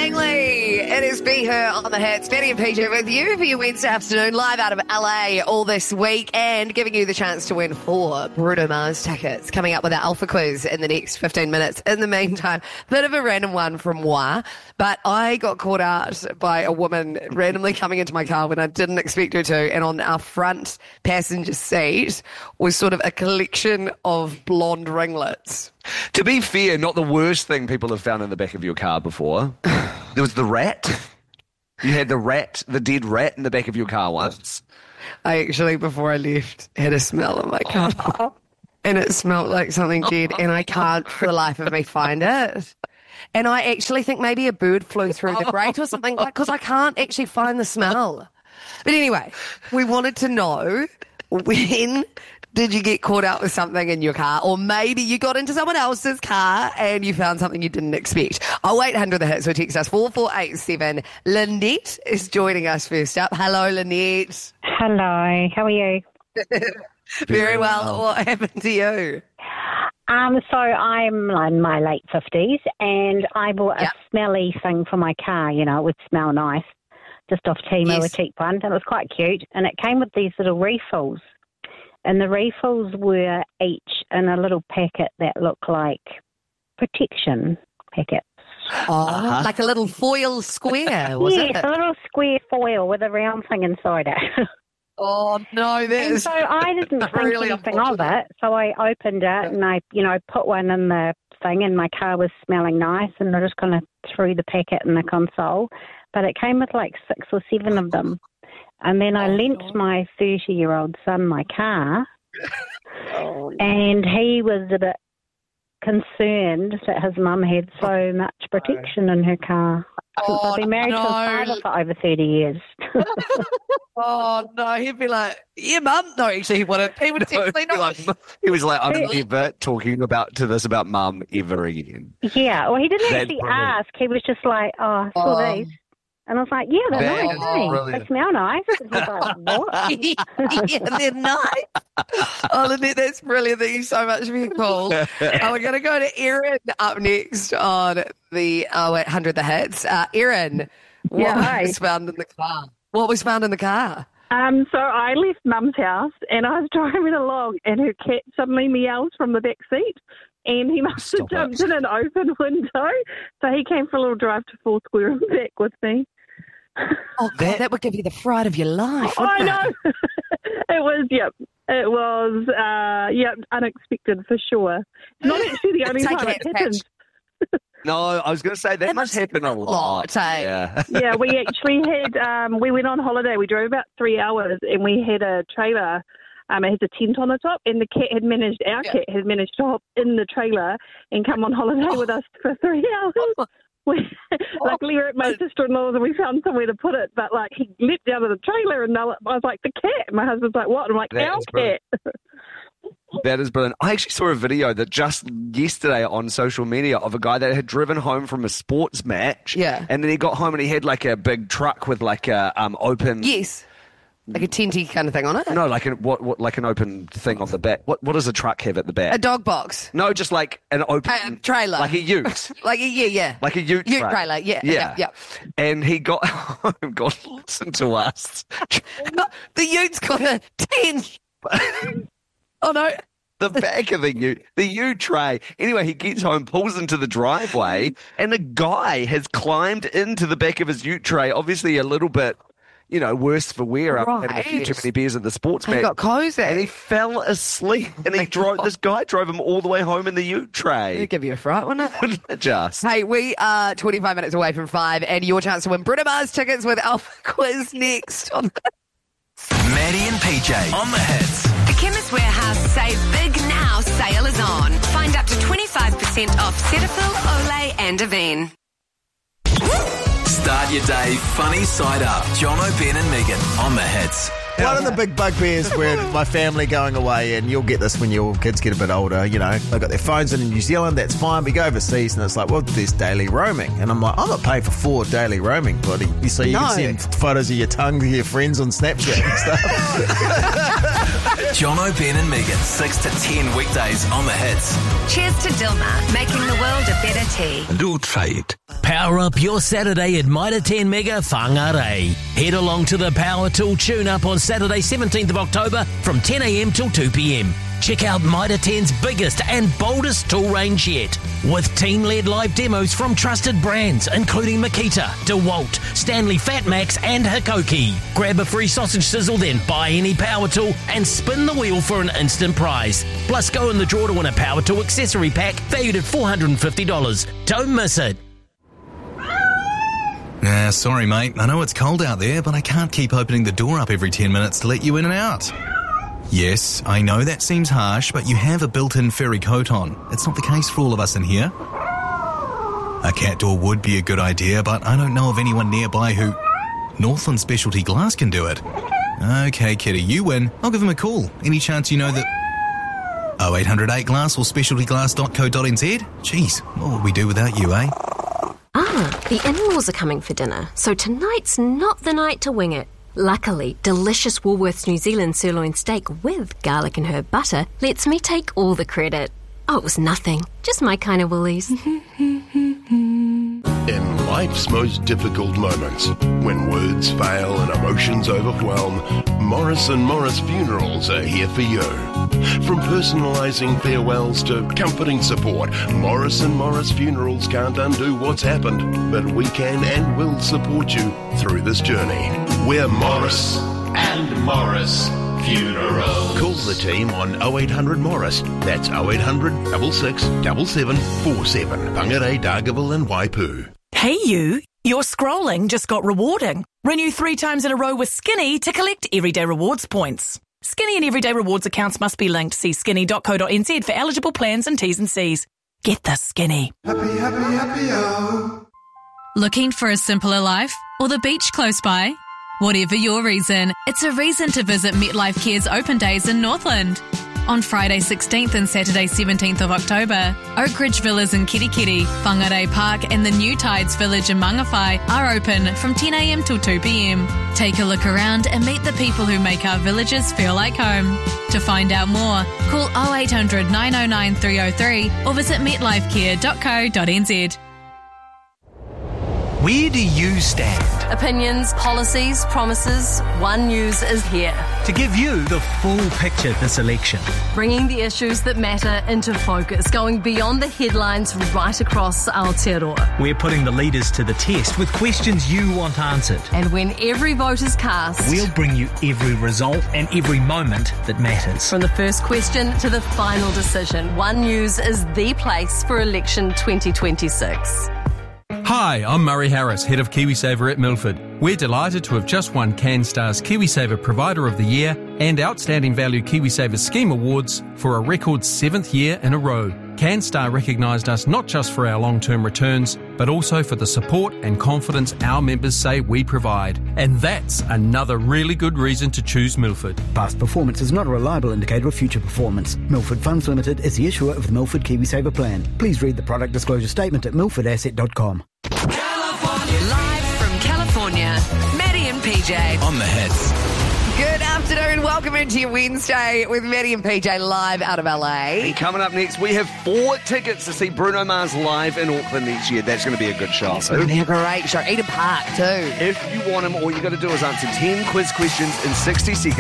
Langley. It is Be Her on the Hits. Betty and PJ with you for your Wednesday afternoon, live out of LA all this week, and giving you the chance to win 4 Bruno Mars tickets. Coming up with our Alpha Quiz in the next 15 minutes. In the meantime, bit of a random one from moi, but I got caught out by a woman randomly coming into my car when I didn't expect her to, and on our front passenger seat was sort of a collection of blonde ringlets. To be fair, not the worst thing people have found in the back of your car before. There was the rat. You had the dead rat in the back of your car once. I actually, before I left, had a smell in my car. And it smelled like something dead, and I can't for the life of me find it. And I actually think maybe a bird flew through the grate or something, because I can't actually find the smell. But anyway, we wanted to know, when did you get caught out with something in your car? Or maybe you got into someone else's car and you found something you didn't expect. 0800 the hits, so text us 4487. Lynette is joining us first up. Hello, Lynette. Hello, how are you? Very well. What happened to you? So I'm in my late 50s, and I bought a smelly thing for my car. You know, it would smell nice, just off Temu, a cheap one. And it was quite cute, and it came with these little refills. And the refills were each in a little packet that looked like protection packets. Oh, like a little foil square, was it? Yes, a little square foil with a round thing inside it. Oh, no, that and is so I didn't think really anything of it. So I opened it and I, put one in the thing, and my car was smelling nice, and I just kind of threw the packet in the console. But it came with like 6 or 7 of them. And then I lent my 30-year-old son my car, and he was a bit concerned that his mum had so much protection in her car. I've been married to his father for over 30 years. Oh, no, he'd be like, yeah, Mum. No, actually, he would definitely not. He was like, I'm never talking about Mum ever again. Yeah, well, he didn't actually ask. He was just like, I saw these. And I was like, yeah, they're nice. They smell nice. And he's like, what? Yeah, they're nice. Oh, Lynette, that's brilliant. Thank you so much for your call. We're going to go to Erin up next on the 0800 the hits. Erin, what was found in the car? What was found in the car? So I left Mum's house, and I was driving along, and her cat suddenly meows from the back seat. And he must have jumped in an open window. So he came for a little drive to Foursquare and back with me. Oh, God, that would give you the fright of your life, I know. It was unexpected for sure. Not actually the only time it happened. No, I was going to say that must happen a lot. Yeah. Yeah, we actually had, we went on holiday. We drove about 3 hours, and we had a trailer. It has a tent on the top, and our cat had managed to hop in the trailer and come on holiday with us for 3 hours. Luckily, we're at my sister-in-law's, and we found somewhere to put it. But he leapt out of the trailer, and I was like, "The cat!" My husband's like, "What?" And I'm like, "Our cat." That is brilliant. I actually saw a video that just yesterday on social media of a guy that had driven home from a sports match. Yeah. And then he got home and he had a big truck with a open. Yes. Like a tenty kind of thing on it? No, like an open thing on the back. What does a truck have at the back? A dog box? No, just like an open trailer. Like a ute. Like a ute trailer, yeah. And he got home, God, listen to us. The ute's got a tent. Oh no. The back of the ute tray. Anyway, he gets home, pulls into the driveway, and a guy has climbed into the back of his ute tray, obviously a little bit, worse for wear after having a few too many beers at the sports match. He got cozy. And he fell asleep. And this guy drove him all the way home in the ute tray. It'd give you a fright, wouldn't it? Wouldn't it just? Hey, we are 25 minutes away from 5, and your chance to win Bruno Mars tickets with Alpha Quiz next. Maddie and PJ on the hits. The Chemist Warehouse Save Big Now sale is on. Find up to 25% off Cetaphil, Olay and Avene. Start your day funny side up. Jono, Ben and Megan on the hits. One of the big bugbears with my family going away, and you'll get this when your kids get a bit older, they've got their phones in New Zealand, that's fine. We go overseas and it's like, well, there's daily roaming. And I'm like, I'm not paying for 4 daily roaming, buddy. So you can send photos of your tongue to your friends on Snapchat and stuff. Jono, Ben and Megan, 6 to 10 weekdays on the hits. Cheers to Dilmah, making the world a better tea. Do try it. Power up your Saturday at Mitre 10 Mega Whangarei. Head along to the Power Tool tune-up on Saturday 17th of October from 10am till 2pm. Check out Mitre 10's biggest and boldest tool range yet, with team-led live demos from trusted brands including Makita, DeWalt, Stanley Fatmax and Hikoki. Grab a free sausage sizzle, then buy any power tool and spin the wheel for an instant prize. Plus go in the draw to win a power tool accessory pack valued at $450. Don't miss it. Sorry mate, I know it's cold out there, but I can't keep opening the door up every 10 minutes to let you in and out. Yes, I know that seems harsh, but you have a built-in furry coat on. It's not the case for all of us in here. A cat door would be a good idea, but I don't know of anyone nearby who... Northland Specialty Glass can do it. Okay, kitty, you win. I'll give them a call. Any chance you know that... 0800 Glass or specialtyglass.co.nz? Jeez, what would we do without you, eh? The in-laws are coming for dinner, so tonight's not the night to wing it. Luckily, delicious Woolworths New Zealand sirloin steak with garlic and herb butter lets me take all the credit. Oh, it was nothing. Just my kind of Woolies. In life's most difficult moments, when words fail and emotions overwhelm, Morris & Morris Funerals are here for you. From personalising farewells to comforting support, Morris & Morris Funerals can't undo what's happened, but we can and will support you through this journey. We're Morris & Morris Funerals. Call the team on 0800 Morris. That's 0800 66 7747. Whangarei, Dargaville and Waipu. Hey you, your scrolling just got rewarding. Renew 3 times in a row with Skinny to collect everyday rewards points. Skinny and everyday rewards accounts must be linked. See skinny.co.nz for eligible plans and T's and C's. Get the Skinny. Happy, Looking for a simpler life or the beach close by? Whatever your reason, it's a reason to visit MetLife Care's open days in Northland. On Friday 16th and Saturday 17th of October, Oak Ridge Villas in Kirikiri, Whangarei Park and the New Tides Village in Mangawhai are open from 10am till 2pm. Take a look around and meet the people who make our villages feel like home. To find out more, call 0800 909 303 or visit metlifecare.co.nz. Where do you stand? Opinions, policies, promises, One News is here. To give you the full picture this election. Bringing the issues that matter into focus, going beyond the headlines right across Aotearoa. We're putting the leaders to the test with questions you want answered. And when every vote is cast, we'll bring you every result and every moment that matters. From the first question to the final decision, One News is the place for election 2026. Hi, I'm Murray Harris, Head of KiwiSaver at Milford. We're delighted to have just won CanStar's KiwiSaver Provider of the Year and Outstanding Value KiwiSaver Scheme Awards for a record 7th year in a row. CanStar recognised us not just for our long-term returns, but also for the support and confidence our members say we provide. And that's another really good reason to choose Milford. Past performance is not a reliable indicator of future performance. Milford Funds Limited is the issuer of the Milford KiwiSaver plan. Please read the product disclosure statement at milfordasset.com. Live from California, Maddie and PJ. On the hits. Good afternoon. Welcome into your Wednesday with Maddie and PJ live out of LA. And coming up next, we have 4 tickets to see Bruno Mars live in Auckland next year. That's going to be a good show. It's going to be a great show. Eden Park too. If you want him, all you got to do is answer 10 quiz questions in 60 seconds.